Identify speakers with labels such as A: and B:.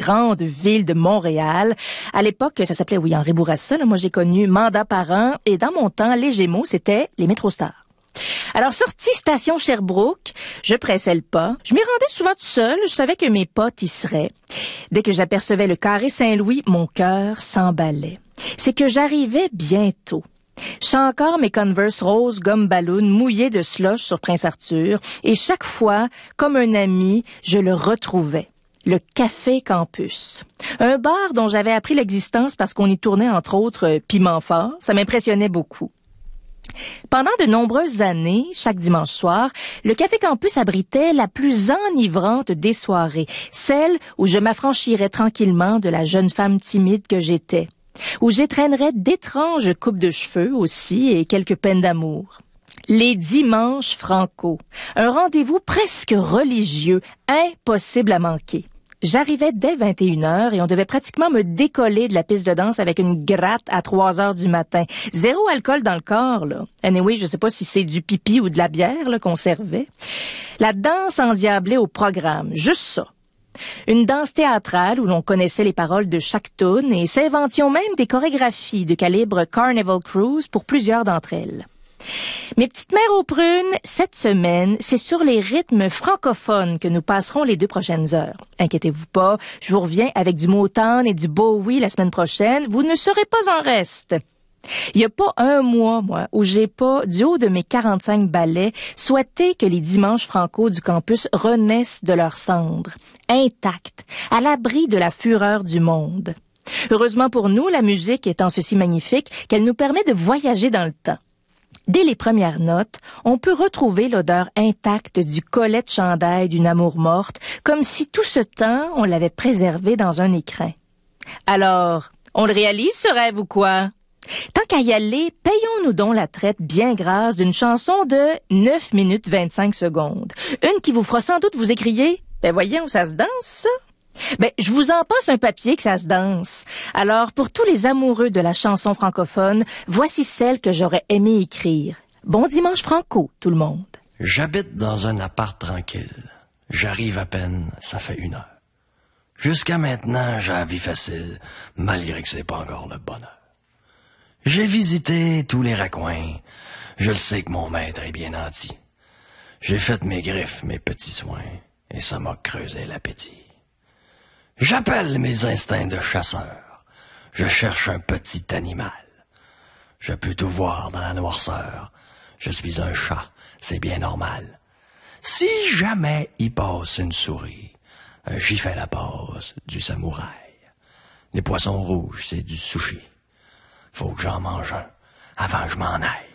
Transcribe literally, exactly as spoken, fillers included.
A: grande ville de Montréal. À l'époque, ça s'appelait, oui, Henri Bourassa. Là, moi, j'ai connu Mandat par an. Et dans mon temps, les Gémeaux, c'était les MétroStars. Alors, sortie station Sherbrooke, je pressais le pas. Je m'y rendais souvent toute seule. Je savais que mes potes y seraient. Dès que j'apercevais le carré Saint-Louis, mon cœur s'emballait. C'est que j'arrivais bientôt. J'ai encore mes Converse rose gomme ballon mouillés de slush sur Prince Arthur. Et chaque fois, comme un ami, je le retrouvais. Le Café Campus. Un bar dont j'avais appris l'existence parce qu'on y tournait entre autres Piment Fort. Ça m'impressionnait beaucoup. Pendant de nombreuses années, chaque dimanche soir, le Café Campus abritait la plus enivrante des soirées, celle où je m'affranchirais tranquillement de la jeune femme timide que j'étais, où j'étrennerais d'étranges coupes de cheveux aussi et quelques peines d'amour. Les dimanches franco, un rendez-vous presque religieux, impossible à manquer. J'arrivais dès vingt et une heures et on devait pratiquement me décoller de la piste de danse avec une gratte à trois heures du matin. Zéro alcool dans le corps, là. Anyway, je sais pas si c'est du pipi ou de la bière, là, qu'on servait. La danse endiablée au programme, juste ça. Une danse théâtrale où l'on connaissait les paroles de chaque tune et s'inventions même des chorégraphies de calibre Carnival Cruise pour plusieurs d'entre elles. Mes petites mères aux prunes, cette semaine, c'est sur les rythmes francophones que nous passerons les deux prochaines heures. Inquiétez-vous pas, je vous reviens avec du Motown et du Bowie la semaine prochaine. Vous ne serez pas en reste. Il y a pas un mois, moi, où j'ai pas, du haut de mes quarante-cinq ballets, souhaité que les dimanches franco du campus renaissent de leurs cendres, intacts, à l'abri de la fureur du monde. Heureusement pour nous, la musique est en ceci magnifique qu'elle nous permet de voyager dans le temps. Dès les premières notes, on peut retrouver l'odeur intacte du collet de chandail d'une amour morte, comme si tout ce temps, on l'avait préservé dans un écrin. Alors, on le réalise ce rêve ou quoi? Tant qu'à y aller, payons-nous donc la traite bien grasse d'une chanson de neuf minutes vingt-cinq secondes. Une qui vous fera sans doute vous écrier, ben voyons, ça se danse, ça? Ben, je vous en passe un papier que ça se danse. Alors, pour tous les amoureux de la chanson francophone, voici celle que j'aurais aimé écrire. Bon dimanche franco, tout le monde.
B: J'habite dans un appart tranquille. J'arrive à peine, ça fait une heure. Jusqu'à maintenant, j'ai la vie facile, malgré que c'est pas encore le bonheur. J'ai visité tous les raccoins. Je le sais que mon maître est bien nanti. J'ai fait mes griffes, mes petits soins, et ça m'a creusé l'appétit. J'appelle mes instincts de chasseur. Je cherche un petit animal. Je peux tout voir dans la noirceur. Je suis un chat, c'est bien normal. Si jamais il passe une souris, j'y fais la pause du samouraï. Les poissons rouges, c'est du sushi. Faut que j'en mange un avant que je m'en aille.